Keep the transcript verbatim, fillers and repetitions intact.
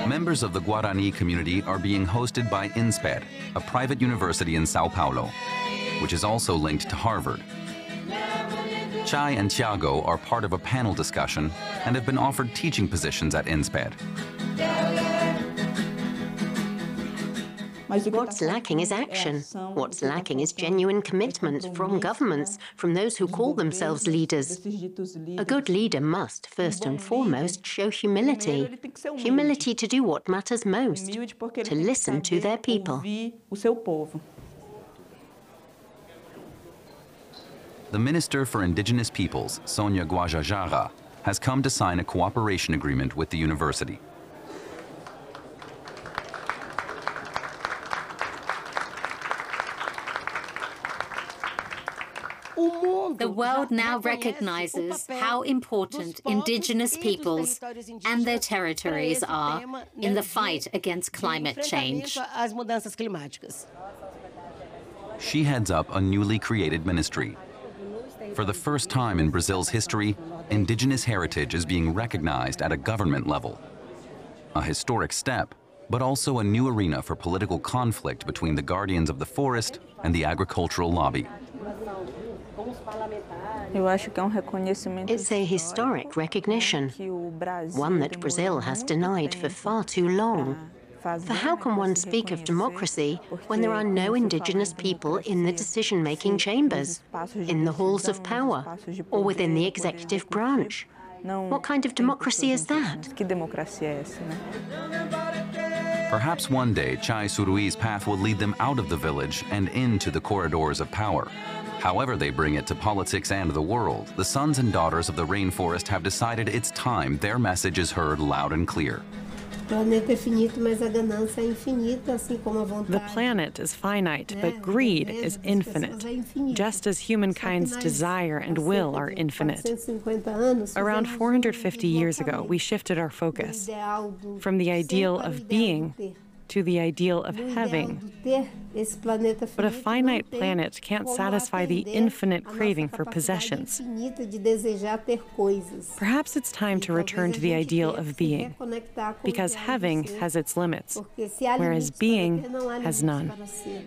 Members of the Guarani community are being hosted by INSPER, a private university in Sao Paulo, which is also linked to Harvard. Chai and Thiago are part of a panel discussion and have been offered teaching positions at INSPER. What's lacking is action. What's lacking is genuine commitment from governments, from those who call themselves leaders. A good leader must, first and foremost, show humility. Humility to do what matters most, to listen to their people. The Minister for Indigenous Peoples, Sonia Guajajara, has come to sign a cooperation agreement with the university. The world now recognizes how important indigenous peoples and their territories are in the fight against climate change. She heads up a newly created ministry. For the first time in Brazil's history, indigenous heritage is being recognized at a government level. A historic step, but also a new arena for political conflict between the guardians of the forest and the agricultural lobby. It's a historic recognition, one that Brazil has denied for far too long. For how can one speak of democracy when there are no indigenous people in the decision-making chambers, in the halls of power, or within the executive branch? What kind of democracy is that? Perhaps one day Chai Surui's path will lead them out of the village and into the corridors of power. However they bring it to politics and the world, the sons and daughters of the rainforest have decided it's time their message is heard loud and clear. The planet is finite, but greed is infinite, just as humankind's desire and will are infinite. Around four hundred fifty years ago, we shifted our focus from the ideal of being to the ideal of having. But a finite planet can't satisfy the infinite craving for possessions. Perhaps it's time to return to the ideal of being, because having has its limits, whereas being has none.